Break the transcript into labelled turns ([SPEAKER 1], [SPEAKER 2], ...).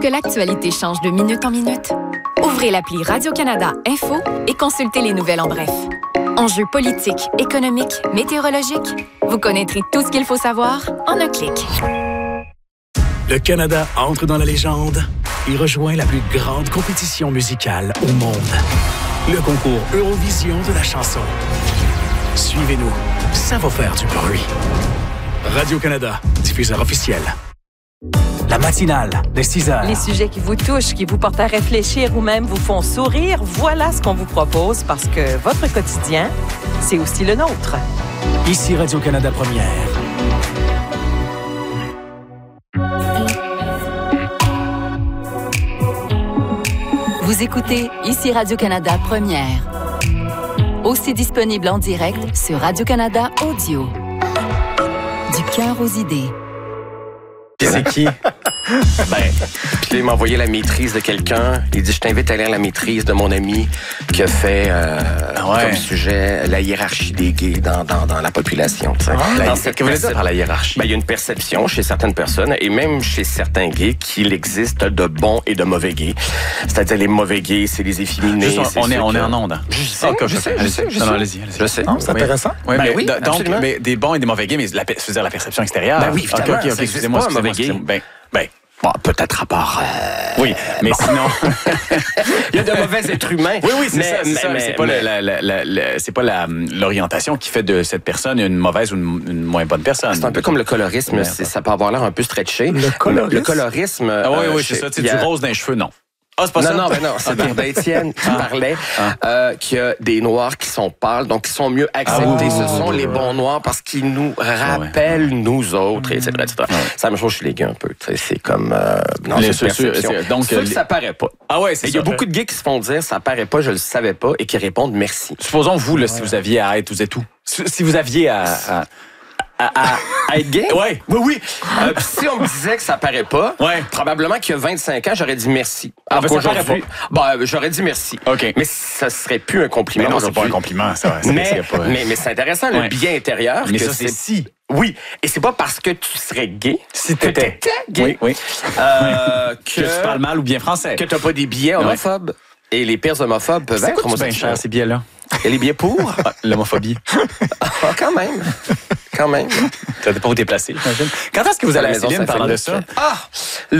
[SPEAKER 1] que l'actualité change de minute en minute? Ouvrez l'appli Radio-Canada Info et consultez les nouvelles en bref. Enjeux politiques, économiques, météorologiques, vous connaîtrez tout ce qu'il faut savoir en un clic.
[SPEAKER 2] Le Canada entre dans la légende et rejoint la plus grande compétition musicale au monde. Le concours Eurovision de la chanson. Suivez-nous, ça va faire du bruit. Radio-Canada, diffuseur officiel. La matinale de 6 heures.
[SPEAKER 3] Les sujets qui vous touchent, qui vous portent à réfléchir ou même vous font sourire, voilà ce qu'on vous propose parce que votre quotidien, c'est aussi le nôtre.
[SPEAKER 2] Ici Radio-Canada Première.
[SPEAKER 4] Vous écoutez Ici Radio-Canada Première. Aussi disponible en direct sur Radio-Canada Audio. Du cœur aux idées.
[SPEAKER 5] C'est qui? Puis il m'a envoyé la maîtrise de quelqu'un. Il dit, je t'invite à lire la maîtrise de mon ami qui a fait comme sujet la hiérarchie des gays dans la population. Qu'est-ce que vous voulez dire par la hiérarchie? Il y a une perception chez certaines personnes et même chez certains gays qu'il existe de bons et de mauvais gays. C'est-à-dire les mauvais gays, c'est les efféminés.
[SPEAKER 6] Juste, on est en onde.
[SPEAKER 5] Je sais.
[SPEAKER 6] Non, allez-y.
[SPEAKER 5] Je sais.
[SPEAKER 7] C'est intéressant.
[SPEAKER 6] Oui, donc, mais des bons et des mauvais gays, mais c'est-à-dire la perception extérieure.
[SPEAKER 5] Ben oui, évidemment.
[SPEAKER 6] OK, excusez-moi.
[SPEAKER 5] C'est pas un mauvais gay.
[SPEAKER 6] Bon, peut-être à part. Oui, mais sinon.
[SPEAKER 5] Il y a de mauvais êtres humains.
[SPEAKER 6] Oui, c'est ça. C'est pas l'orientation qui fait de cette personne une mauvaise ou une moins bonne personne.
[SPEAKER 5] C'est un peu comme le colorisme. Ça peut avoir l'air un peu stretché. Le colorisme.
[SPEAKER 6] Oui, c'est ça. Du rose dans les cheveux, non. Ah, c'est pas ça?
[SPEAKER 5] Non, c'est Barbara Étienne qui parlait qu'il y a des Noirs qui sont pâles, donc qui sont mieux acceptés. Ce sont les bons Noirs parce qu'ils nous rappellent, nous autres, etc. C'est la même chose chez les gays un peu. C'est comme... non, c'est perception. Donc, ça paraît pas.
[SPEAKER 6] Ah ouais, c'est ça.
[SPEAKER 5] Il y a beaucoup de gays qui se font dire « ça paraît pas, je le savais pas » et qui répondent « merci ».
[SPEAKER 6] Supposons, vous, là, si vous aviez à être, vous êtes où? Si vous aviez à
[SPEAKER 5] être gay?
[SPEAKER 6] Oui.
[SPEAKER 5] Si on me disait que ça paraît pas, probablement qu'il y a 25 ans, j'aurais dit merci. Alors qu'aujourd'hui, j'aurais dit merci.
[SPEAKER 6] OK.
[SPEAKER 5] Mais ça serait plus un compliment.
[SPEAKER 6] Mais non, c'est pas un compliment, ça.
[SPEAKER 5] Mais c'est intéressant, le bien intérieur.
[SPEAKER 6] Mais ça, c'est si.
[SPEAKER 5] Oui. Et c'est pas parce que tu serais gay.
[SPEAKER 6] Si t'étais
[SPEAKER 5] gay.
[SPEAKER 6] Oui. Que tu parles mal ou bien français.
[SPEAKER 5] Que t'as pas des billets homophobes. Et les pires homophobes peuvent être homosexuels.
[SPEAKER 6] C'est bien cher, ces billets-là.
[SPEAKER 5] Et les billets pour?
[SPEAKER 6] L'homophobie.
[SPEAKER 5] Quand même.
[SPEAKER 6] Ça dépend où t'es placé, j'imagine. Quand est-ce que vous allez à Céline parlant de ça?